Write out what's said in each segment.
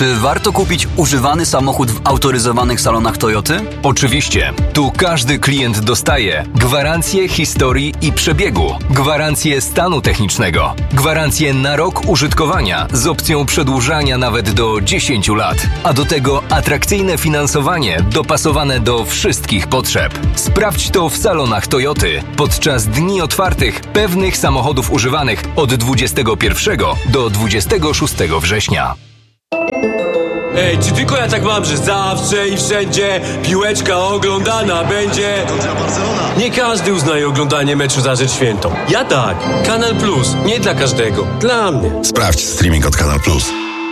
Czy warto kupić używany samochód w autoryzowanych salonach Toyoty? Oczywiście. Tu każdy klient dostaje gwarancję historii i przebiegu, gwarancję stanu technicznego, gwarancję na rok użytkowania z opcją przedłużania nawet do 10 lat, a do tego atrakcyjne finansowanie dopasowane do wszystkich potrzeb. Sprawdź to w salonach Toyoty podczas dni otwartych pewnych samochodów używanych od 21 do 26 września. Ej, czy tylko ja tak mam, że zawsze i wszędzie piłeczka oglądana będzie? Nie każdy uznaje oglądanie meczu za rzecz świętą. Ja tak. Kanal Plus. Nie dla każdego. Dla mnie. Sprawdź streaming od Kanal Plus.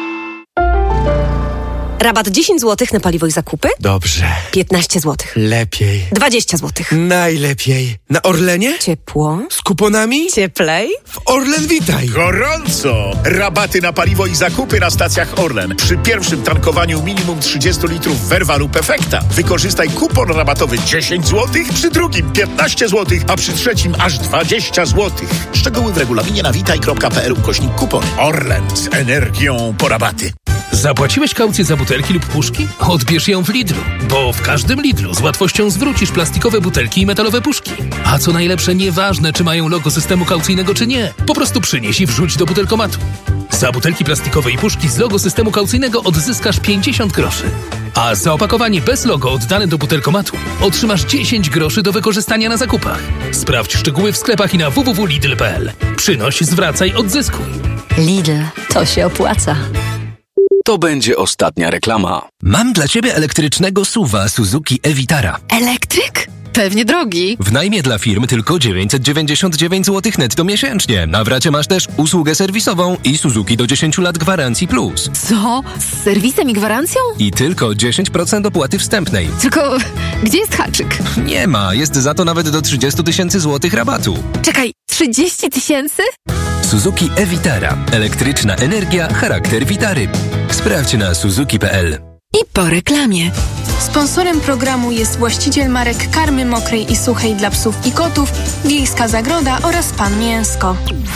Rabat 10 zł na paliwo i zakupy? Dobrze. 15 zł. Lepiej. 20 zł. Najlepiej. Na Orlenie? Ciepło. Z kuponami? Cieplej. W Orlen Witaj. Gorąco! Rabaty na paliwo i zakupy na stacjach Orlen. Przy pierwszym tankowaniu minimum 30 litrów Verva lub Efekta. Wykorzystaj kupon rabatowy 10 zł, przy drugim 15 zł, a przy trzecim aż 20 zł. Szczegóły w regulaminie na witaj.pl/kupon. Orlen z energią po rabaty. Zapłaciłeś kaucję za butelki lub puszki? Odbierz ją w Lidlu, bo w każdym Lidlu z łatwością zwrócisz plastikowe butelki i metalowe puszki. A co najlepsze, nieważne czy mają logo systemu kaucyjnego czy nie, po prostu przynieś i wrzuć do butelkomatu. Za butelki plastikowe i puszki z logo systemu kaucyjnego odzyskasz 50 groszy. A za opakowanie bez logo oddane do butelkomatu otrzymasz 10 groszy do wykorzystania na zakupach. Sprawdź szczegóły w sklepach i na www.lidl.pl. Przynoś, zwracaj, odzyskuj. Lidl, to się opłaca. To będzie ostatnia reklama. Mam dla Ciebie elektrycznego SUV-a Suzuki e-Vitara. Elektryk? Pewnie drogi. W najmie dla firm tylko 999 zł netto miesięcznie. Na wracie masz też usługę serwisową i Suzuki do 10 lat gwarancji plus. Co? Z serwisem i gwarancją? I tylko 10% opłaty wstępnej. Tylko gdzie jest haczyk? Nie ma, jest za to nawet do 30 000 złotych rabatu. Czekaj, 30 000? Suzuki e-Vitara. Elektryczna energia, charakter Vitary. Sprawdź na suzuki.pl. I po reklamie. Sponsorem programu jest właściciel marek karmy mokrej i suchej dla psów i kotów, Wiejska Zagroda oraz Pan Mięsko.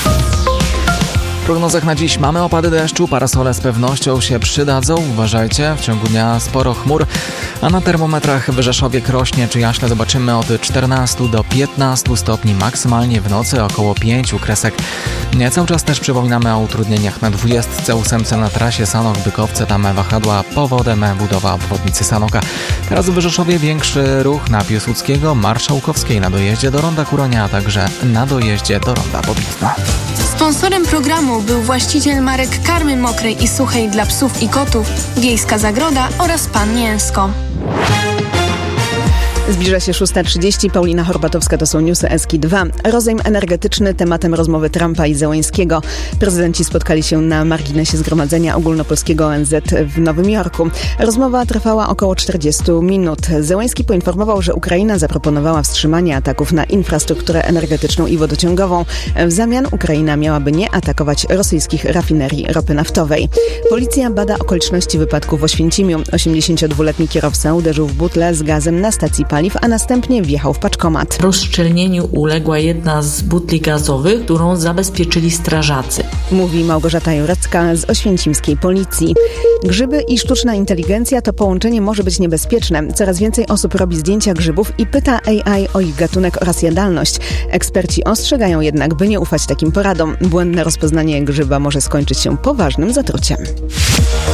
W prognozach na dziś mamy opady deszczu, parasole z pewnością się przydadzą. Uważajcie, w ciągu dnia sporo chmur, a na termometrach w Rzeszowie, Krośnie czy Jaśle zobaczymy od 14 do 15 stopni, maksymalnie w nocy około 5 kresek. Cały czas też przypominamy o utrudnieniach na 28 na trasie Sanok-Bykowce, tam wahadła powodem budowa obwodnicy Sanoka. Teraz w Rzeszowie większy ruch na Piłsudskiego, Marszałkowskiej na dojeździe do Ronda Kuronia, a także na dojeździe do Ronda Pobitna. Sponsorem programu był właściciel marek karmy mokrej i suchej dla psów i kotów, Wiejska Zagroda oraz Pan Mięsko. Zbliża się 6:30. Paulina Horbatowska, to są newsy Eski 2. Rozejm energetyczny tematem rozmowy Trumpa i Zełenskiego. Prezydenci spotkali się na marginesie Zgromadzenia Ogólnopolskiego ONZ w Nowym Jorku. Rozmowa trwała około 40 minut. Zełenski poinformował, że Ukraina zaproponowała wstrzymanie ataków na infrastrukturę energetyczną i wodociągową. W zamian Ukraina miałaby nie atakować rosyjskich rafinerii ropy naftowej. Policja bada okoliczności wypadku w Oświęcimiu. 82-letni kierowca uderzył w butlę z gazem na stacji paliw, a następnie wjechał w paczkomat. Rozszczelnieniu uległa jedna z butli gazowych, którą zabezpieczyli strażacy. Mówi Małgorzata Jurecka z oświęcimskiej policji. Grzyby i sztuczna inteligencja, to połączenie może być niebezpieczne. Coraz więcej osób robi zdjęcia grzybów i pyta AI o ich gatunek oraz jadalność. Eksperci ostrzegają jednak, by nie ufać takim poradom. Błędne rozpoznanie grzyba może skończyć się poważnym zatruciem.